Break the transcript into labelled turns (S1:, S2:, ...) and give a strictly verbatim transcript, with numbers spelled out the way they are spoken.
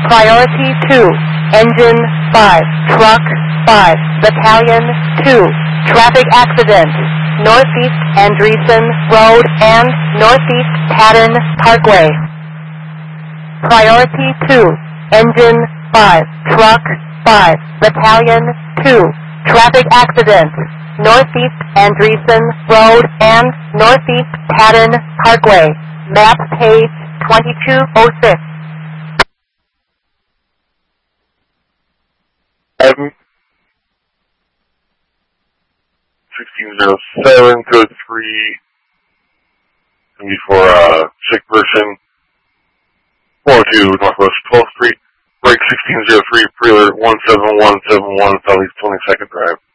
S1: Priority two, Engine five, Truck five, Battalion two, Traffic Accident, Northeast Andreessen Road and Northeast Patton Parkway. Priority two, Engine five, Truck five, Battalion two, Traffic Accident, Northeast Andreessen Road and Northeast Patton Parkway. Map page twenty-two oh six.
S2: sixteen oh seven, code three, gonna be for uh, sick person, four oh two Northwest twelfth Street, break sixteen oh three, pre-alert one seven one seven one, Southeast twenty-second Drive.